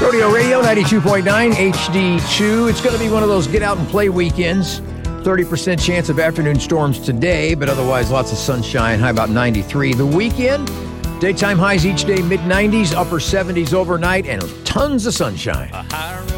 Rodeo Radio 92.9 HD2. It's going to be one of those get out and play weekends. 30% chance of afternoon storms today, but otherwise lots of sunshine, high about 93. The weekend, daytime highs each day, mid-90s, upper 70s overnight, and tons of sunshine.